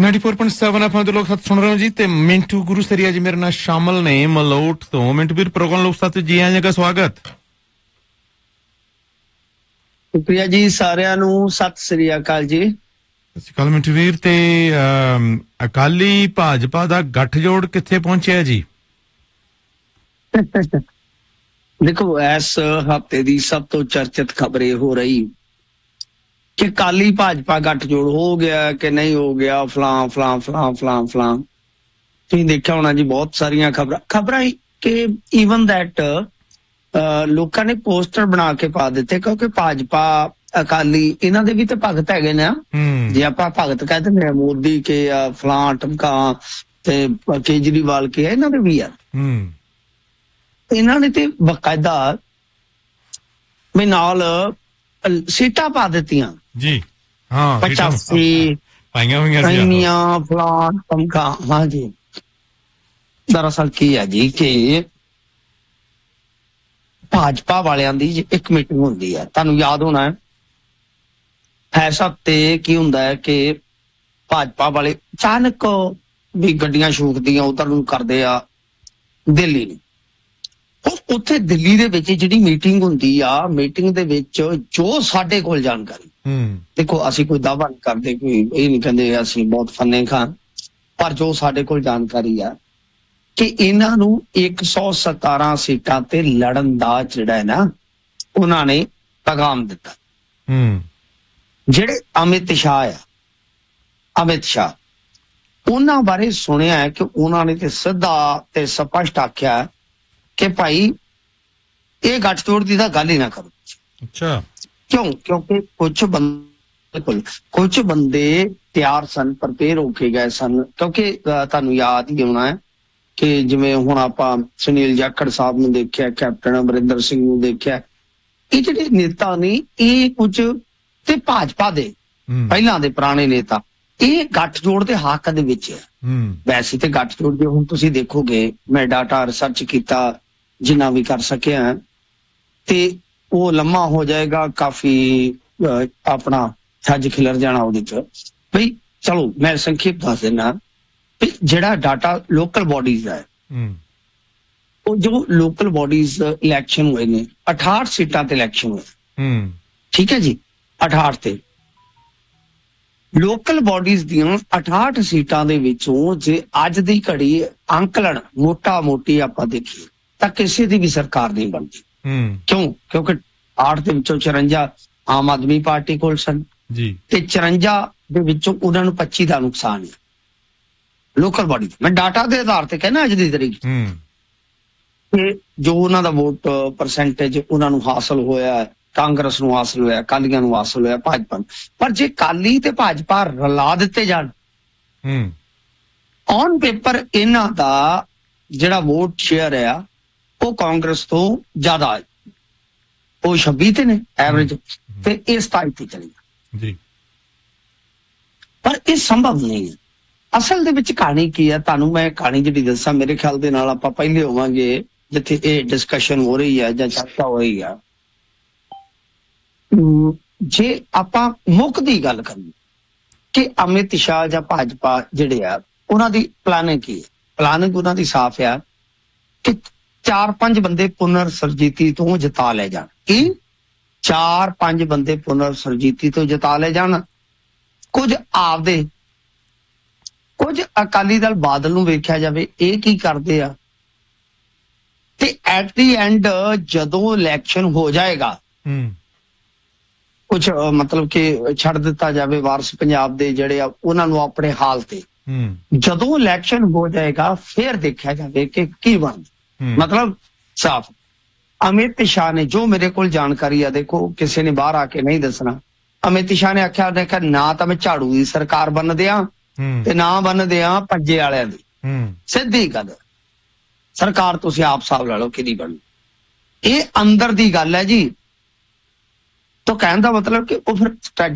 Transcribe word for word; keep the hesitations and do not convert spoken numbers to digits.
Ninety four point seven F ਦੇ ਲੋਕ ਸਾਥ ਸੁਣ ਰਹੇ ਹੋ ਜੀ ਤੇ ਮਿੰਟੂ ਗੁਰੂ ਸਰੀਆ ਜੀ ਮੇਰੇ ਨਾਲ ਸ਼ਾਮਲ ਨੇ ਮਲੋਟ ਤੋਂ। ਮਿੰਟੂ ਵੀਰ ਪ੍ਰੋਗਰਾਮ ਲੋਕ ਸਾਥ ਜੀ ਆਇਆਂ ਦਾ ਸਵਾਗਤ। ਸ਼ੁਕਰੀਆ ਜੀ, ਸਾਰਿਆਂ ਨੂੰ ਸਤਿ ਸ੍ਰੀ ਅਕਾਲ ਜੀ। ਸਤਿ ਸ਼੍ਰੀ ਅਕਾਲ ਮਿੰਟੂ ਵੀਰ। ਤੇ ਅਕਾਲੀ ਭਾਜਪਾ ਦਾ ਗੱਠਜੋੜ ਕਿੱਥੇ ਪਹੁੰਚਿਆ ਜੀ? ਦੇਖੋ, ਇਸ ਹਫ਼ਤੇ ਦੀ ਸਭ ਤੋਂ ਚਰਚਿਤ ਖਬਰ ਇਹ ਹੋ ਰਹੀ ਕਿ ਅਕਾਲੀ ਭਾਜਪਾ ਗੱਠਜੋੜ ਹੋ ਗਿਆ ਕਿ ਨਹੀਂ ਹੋ ਗਿਆ, ਫਲਾਂ ਫਲਾਂ ਫਲਾਂ ਫਲਾਂ ਫਲਾਂ ਤੁਸੀਂ ਦੇਖਿਆ ਹੋਣਾ ਜੀ, ਬਹੁਤ ਸਾਰੀਆਂ ਖਬਰਾਂ ਖਬਰਾਂ ਕਿ ਈਵਨ ਦੈਟ ਲੋਕਾਂ ਨੇ ਪੋਸਟਰ ਬਣਾ ਕੇ ਪਾ ਦਿੱਤੇ, ਕਿਉਂਕਿ ਭਾਜਪਾ ਅਕਾਲੀ ਇਹਨਾਂ ਦੇ ਵੀ ਤੇ ਭਗਤ ਹੈਗੇ ਨੇ। ਜੇ ਆਪਾਂ ਭਗਤ ਕਹਿ ਦਿੰਦੇ ਆ ਮੋਦੀ ਕੇ ਫਲਾਂ ਟਮਕਾ ਤੇ ਕੇਜਰੀਵਾਲ ਕੇ, ਇਹਨਾਂ ਦੇ ਵੀ ਆ। ਇਹਨਾਂ ਨੇ ਤੇ ਬਕਾਇਦਾ ਵੀ ਨਾਲ ਸੀਟਾਂ ਪਾ ਦਿੱਤੀਆਂ ਜੀ। ਹਾਂ, ਪਚਾਸੀ ਪਾਈਆਂ ਹੋਈਆਂ ਫਲਾਂ ਟਮਕਾ। ਹਾਂ ਜੀ, ਦਰਅਸਲ ਕੀ ਹੈ ਜੀ ਕਿ ਭਾਜਪਾ ਵਾਲਿਆਂ ਦੀ ਇੱਕ ਮੀਟਿੰਗ ਹੁੰਦੀ ਹੈ, ਤੁਹਾਨੂੰ ਯਾਦ ਹੋਣਾ ਹੈ ਇਸ ਹਫ਼ਤੇ ਕੀ ਹੁੰਦਾ ਹੈ ਕਿ ਭਾਜਪਾ ਵਾਲੇ ਅਚਾਨਕ ਵੀ ਗੱਡੀਆਂ ਸ਼ੂਕਦੀਆਂ ਉਧਰ ਨੂੰ ਕਰਦੇ ਆ ਦਿੱਲੀ ਨੂੰ। ਉੱਥੇ ਦਿੱਲੀ ਦੇ ਵਿੱਚ ਜਿਹੜੀ ਮੀਟਿੰਗ ਹੁੰਦੀ ਆ, ਮੀਟਿੰਗ ਦੇ ਵਿੱਚ ਜੋ ਸਾਡੇ ਕੋਲ ਜਾਣਕਾਰੀ, ਦੇਖੋ ਅਸੀਂ ਕੋਈ ਦਾਅਵਾ ਨਹੀਂ ਕਰਦੇ, ਕੋਈ ਇਹ ਨਹੀਂ ਕਹਿੰਦੇ ਅਸੀਂ ਬਹੁਤ ਫੰਨੇ ਖਾਂ, ਪਰ ਜੋ ਸਾਡੇ ਕੋਲ ਜਾਣਕਾਰੀ ਆ ਕਿ ਇਹਨਾਂ ਨੂੰ ਇੱਕ ਸੌ ਸਤਾਰਾਂ ਸੀਟਾਂ ਤੇ ਲੜਨ ਦਾ ਜਿਹੜਾ ਹੈ ਨਾ ਉਹਨਾਂ ਨੇ ਪੈਗਾਮ ਦਿੱਤਾ। ਜਿਹੜੇ ਅਮਿਤ ਸ਼ਾਹ ਆ, ਅਮਿਤ ਸ਼ਾਹ, ਉਹਨਾਂ ਬਾਰੇ ਸੁਣਿਆ ਹੈ ਕਿ ਉਹਨਾਂ ਨੇ ਤੇ ਸਿੱਧਾ ਤੇ ਸਪਸ਼ਟ ਆਖਿਆ ਕਿ ਭਾਈ ਇਹ ਗੱਠਜੋੜ ਦੀ ਤਾਂ ਗੱਲ ਹੀ ਨਾ ਕਰੋ। ਅੱਛਾ, ਕਿਉਂ? ਕਿਉਂਕਿ ਕੁਝ ਬੰਦੇ ਕੋਲ ਕੁਝ ਬੰਦੇ ਤਿਆਰ ਸਨ, ਪ੍ਰਪੇਅਰ ਹੋ ਕੇ ਗਏ ਸਨ। ਕਿਉਂਕਿ ਤੁਹਾਨੂੰ ਯਾਦ ਹੀ ਹੋਣਾ ਹੈ ਕਿ ਜਿਵੇਂ ਹੁਣ ਆਪਾਂ ਸੁਨੀਲ ਜਾਖੜ ਸਾਹਿਬ ਨੂੰ ਦੇਖਿਆ, ਕੈਪਟਨ ਅਮਰਿੰਦਰ ਸਿੰਘ ਨੂੰ ਦੇਖਿਆ, ਇਹ ਜਿਹੜੇ ਨੇਤਾ ਨੇ ਇਹ ਕੁਝ ਤੇ ਭਾਜਪਾ ਦੇ ਪਹਿਲਾਂ ਦੇ ਪੁਰਾਣੇ ਨੇਤਾ ਇਹ ਗੱਠਜੋੜ ਦੇ ਹੱਕ ਦੇ ਵਿੱਚ ਹੈ। ਵੈਸੇ ਤੇ ਗੱਠਜੋੜ ਦੇ ਹੁਣ ਤੁਸੀਂ ਦੇਖੋਗੇ, ਮੈਂ ਡਾਟਾ ਰਿਸਰਚ ਕੀਤਾ ਜਿੰਨਾ ਵੀ ਕਰ ਸਕਿਆ, ਤੇ ਉਹ ਲੰਮਾ ਹੋ ਜਾਏਗਾ, ਕਾਫੀ ਆਪਣਾ ਛੱਜ ਖਿਲਰ ਜਾਣਾ ਉਹਦੇ ਚ। ਬਈ ਚਲੋ ਮੈਂ ਸੰਖੇਪ ਦੱਸ ਦਿੰਦਾ ਵੀ ਜਿਹੜਾ ਡਾਟਾ ਲੋਕਲ ਬੋਡੀਜ਼ ਹੈ, ਉਹ ਜੋ ਲੋਕਲ ਬੋਡੀਜ਼ ਇਲੈਕਸ਼ਨ ਹੋਏ ਨੇ, ਅਠਾਹਠ ਸੀਟਾਂ ਤੇ ਇਲੈਕਸ਼ਨ ਹੋਏ, ਠੀਕ ਹੈ ਜੀ, ਅਠਾਹਠ ਤੇ ਲੋਕਲ ਬੋਡੀਜ਼ ਦੀਆਂ ਅਠਾਹਠ ਸੀਟਾਂ ਦੇ ਵਿੱਚੋਂ ਜੇ ਅੱਜ ਦੀ ਘੜੀ ਅੰਕਲਨ ਮੋਟਾ ਮੋਟੀ ਆਪਾਂ ਦੇਖੀਏ ਤਾਂ ਕਿਸੇ ਦੀ ਵੀ ਸਰਕਾਰ ਨਹੀਂ ਬਣਦੀ। ਕਿਉਂ? ਕਿਉਂਕਿ ਆਠ ਦੇ ਵਿੱਚੋਂ ਚੁਰੰਜਾ ਆਮ ਆਦਮੀ ਪਾਰਟੀ ਕੋਲ ਸਨ ਜੀ, ਤੇ ਚੁਰੰਜਾ ਦੇ ਵਿੱਚੋਂ ਉਹਨਾਂ ਨੂੰ ਪੱਚੀ ਦਾ ਨੁਕਸਾਨ ਹੈ ਲੋਕਲ ਬੋਡੀ। ਮੈਂ ਡਾਟਾ ਦੇ ਆਧਾਰ ਤੇ ਕਹਿਣਾ ਅੱਜ ਦੀ ਤਰੀਕ ਤੇ ਜੋ ਉਹਨਾਂ ਦਾ ਵੋਟ ਪਰਸੈਂਟੇਜ ਉਹਨਾਂ ਨੂੰ ਹਾਸਲ ਹੋਇਆ, ਕਾਂਗਰਸ ਨੂੰ ਹਾਸਲ ਹੋਇਆ, ਅਕਾਲੀਆਂ ਨੂੰ ਹਾਸਲ ਹੋਇਆ, ਭਾਜਪਾ ਨੂੰ। ਪਰ ਜੇ ਅਕਾਲੀ ਤੇ ਭਾਜਪਾ ਰਲਾ ਦਿੱਤੇ ਜਾਣ ਔਨ ਪੇਪਰ, ਇਹਨਾਂ ਦਾ ਜਿਹੜਾ ਵੋਟ ਸ਼ੇਅਰ ਆ ਉਹ ਕਾਂਗਰਸ ਤੋਂ ਜ਼ਿਆਦਾ ਹੈ। ਉਹ ਛੱਬੀ ਤੇ ਨੇ ਐਵਰੇਜ, ਤੇ ਇਹ ਸਤਾਈ ਤੇ ਚਲੇਗਾ ਜੀ। ਪਰ ਇਹ ਸੰਭਵ ਨਹੀਂ ਹੈ। ਅਸਲ ਦੇ ਵਿੱਚ ਕਹਾਣੀ ਕੀ ਹੈ, ਤੁਹਾਨੂੰ ਮੈਂ ਕਹਾਣੀ ਜਿਹੜੀ ਦੱਸਾਂ, ਮੇਰੇ ਖਿਆਲ ਦੇ ਨਾਲ ਆਪਾਂ ਪਹਿਲੇ ਹੋਵਾਂਗੇ ਜਿੱਥੇ ਇਹ ਡਿਸਕਸ਼ਨ ਹੋ ਰਹੀ ਹੈ ਜਾਂ ਚਰਚਾ ਹੋ ਰਹੀ ਆ। ਜੇ ਆਪਾਂ ਮੁੱਖ ਦੀ ਗੱਲ ਕਰੀਏ ਕਿ ਅਮਿਤ ਸ਼ਾਹ ਜਾਂ ਭਾਜਪਾ ਜਿਹੜੇ ਆ ਉਹਨਾਂ ਦੀ ਪਲਾਨਿੰਗ ਕੀ ਹੈ, ਪਲਾਨਿੰਗ ਉਹਨਾਂ ਦੀ ਸਾਫ਼ ਆ ਕਿ ਚਾਰ ਪੰਜ ਬੰਦੇ ਪੁਨਰ ਸਰਜੀਤੀ ਤੋਂ ਜਿਤਾ ਲੈ ਜਾਣ। ਕੀ ਚਾਰ ਪੰਜ ਬੰਦੇ ਪੁਨਰ ਸਰਜੀਤੀ ਤੋਂ ਜਿਤਾ ਲੈ ਜਾਣ, ਕੁਝ ਆਪਦੇ, ਕੁਝ ਅਕਾਲੀ ਦਲ ਬਾਦਲ ਨੂੰ ਵੇਖਿਆ ਜਾਵੇ ਇਹ ਕੀ ਕਰਦੇ ਆ, ਤੇ ਐਟ ਦੀ ਐਂਡ ਜਦੋਂ ਇਲੈਕਸ਼ਨ ਹੋ ਜਾਏਗਾ ਕੁਛ ਮਤਲਬ ਕਿ ਛੱਡ ਦਿੱਤਾ ਜਾਵੇ ਵਾਰਸ ਪੰਜਾਬ ਦੇ ਜਿਹੜੇ ਆ ਉਹਨਾਂ ਨੂੰ ਆਪਣੇ ਹਾਲ ਤੇ। ਜਦੋਂ ਇਲੈਕਸ਼ਨ ਹੋ ਜਾਏਗਾ ਫਿਰ ਦੇਖਿਆ ਜਾਵੇ ਕਿ ਕੀ ਬਣਦਾ। ਮਤਲਬ ਸਾਫ਼ ਅਮਿਤ ਸ਼ਾਹ ਨੇ, ਜੋ ਮੇਰੇ ਕੋਲ ਜਾਣਕਾਰੀ ਆ, ਦੇਖੋ ਕਿਸੇ ਨੇ ਬਾਹਰ ਆ ਕੇ ਨਹੀਂ ਦੱਸਣਾ, ਅਮਿਤ ਸ਼ਾਹ ਨੇ ਆਖਿਆ ਦੇਖਿਆ ਨਾ ਤਾਂ ਮੈਂ ਝਾੜੂ ਦੀ ਸਰਕਾਰ ਬਣ ਦਿਆਂ ਤੇ ਨਾ ਬਣ ਦਿਆਂ ਪੰਜੇ ਵਾਲਿਆਂ ਦੀ। ਸਿੱਧੀ ਗੱਲ, ਸਰਕਾਰ ਤੁਸੀਂ ਆਪ ਹਿਸਾਬ ਲਾ ਲਓ ਕਿਹਦੀ ਬਣਨੀ। ਇਹ ਅੰਦਰ ਦੀ ਗੱਲ ਹੈ ਜੀ। ਤਾਂ ਕਹਿਣ ਦਾ ਮਤਲਬ ਕਿ ਉਹ ਫਿਰ